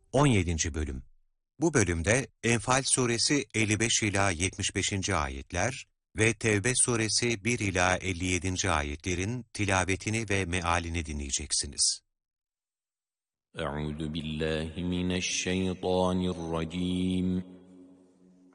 17. Bölüm. Bu bölümde Enfal suresi 55 ila 75. ayetler ve Tevbe suresi 1 ila 57. ayetlerin tilavetini ve mealini dinleyeceksiniz. Euzu billahi mineşşeytanirracim.